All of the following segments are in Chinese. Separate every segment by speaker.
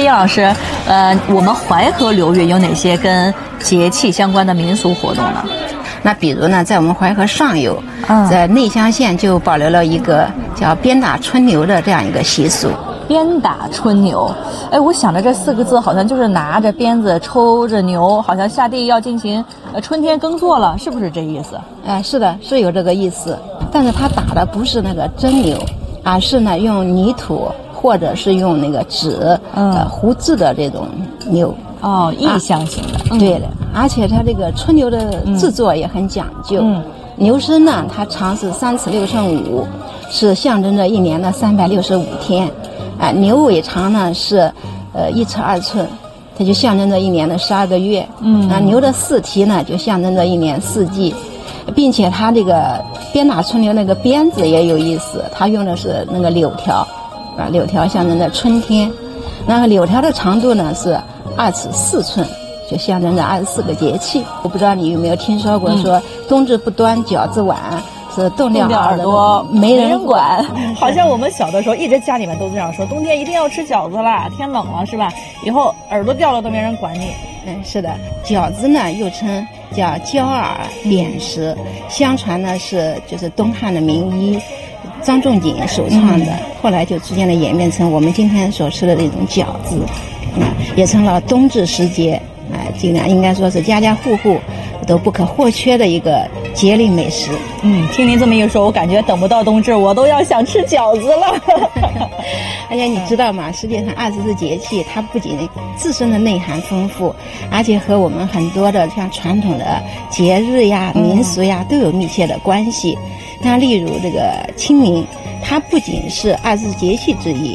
Speaker 1: 叶老师，我们淮河流域有哪些跟节气相关的民俗活动呢？
Speaker 2: 那比如呢，在我们淮河上游，在内乡县就保留了一个叫鞭打春牛的这样一个习俗。
Speaker 1: 鞭打春牛，哎，我想着这4个字好像就是拿着鞭子抽着牛，好像下地要进行春天耕作了，是不是这意思？
Speaker 2: 哎，是的，是有这个意思。但是他打的不是那个真牛，而是呢用泥土或者是用那个纸糊制的这种牛。
Speaker 1: 哦，意象型的。
Speaker 2: 对的，而且它这个春牛的制作也很讲究。牛身呢，它长是3尺6寸5，是象征着一年的365天。牛尾长呢是1尺2寸，它就象征着一年的12个月。牛的4蹄呢就象征着一年4季，并且它这个鞭打春牛那个鞭子也有意思，它用的是那个柳条，柳条象征着春天。那个柳条的长度呢是2尺4寸，就象征着24个节气。我不知道你有没有听说过说冬至不端饺子碗，是冻掉耳朵没人管。
Speaker 1: 好像我们小的时候一直家里面都这样说，冬天一定要吃饺子啦，天冷了是吧？以后耳朵掉了都没人管你。
Speaker 2: 是的，饺子呢又称叫焦耳扁食，相传呢就是东汉的名医张仲景首创的，后来就逐渐的演变成我们今天所吃的这种饺子，也成了冬至时节这个应该说是家家户户都不可或缺的一个节令美食。
Speaker 1: 听您这么一说，我感觉等不到冬至，我都要想吃饺子了。
Speaker 2: 而且你知道吗？实际上24节气它不仅自身的内涵丰富，而且和我们很多的像传统的节日呀、民俗呀都有密切的关系。那例如这个清明，它不仅是24节气之一。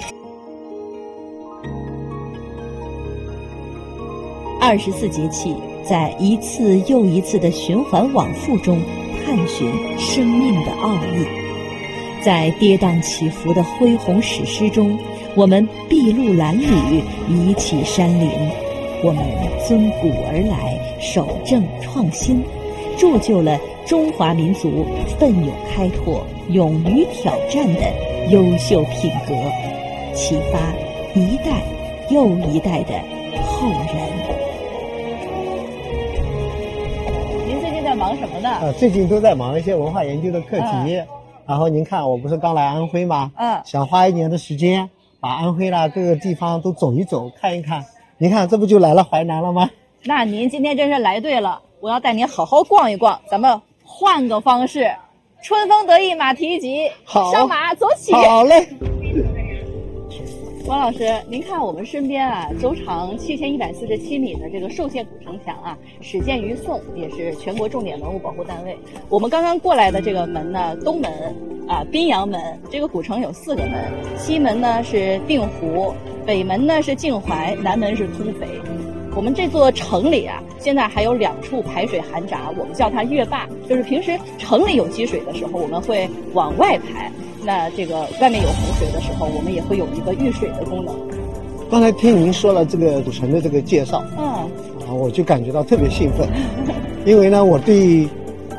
Speaker 3: 24节气在一次又一次的循环往复中探寻生命的奥义，在跌宕起伏的恢宏史诗中，我们筚路蓝缕，移起山林；我们遵古而来，守正创新，铸就了中华民族奋勇开拓、勇于挑战的优秀品格，启发一代又一代的后人。
Speaker 1: 忙什么呢？
Speaker 4: 最近都在忙一些文化研究的课题。然后您看，我不是刚来安徽吗？想花1年的时间把安徽啦各个地方都走一走看一看。您看，这不就来了淮南了吗？
Speaker 1: 那您今天真是来对了，我要带您好好逛一逛。咱们换个方式，春风得意马蹄疾，上马走起。
Speaker 4: 好嘞。
Speaker 1: 王老师，您看我们身边周长7147米的这个寿县古城墙始建于宋，也是全国重点文物保护单位。我们刚刚过来的这个门呢，东门宾阳门，这个古城有4个门，西门呢是定湖，北门呢是靖淮，南门是通肥。我们这座城里现在还有2处排水涵闸，我们叫它月坝，就是平时城里有积水的时候，我们会往外排。那这个外面有洪水的时候，我们也会有一个遇水的功能。
Speaker 4: 刚才听您说了这个古城的这个介绍，我就感觉到特别兴奋，因为呢，我对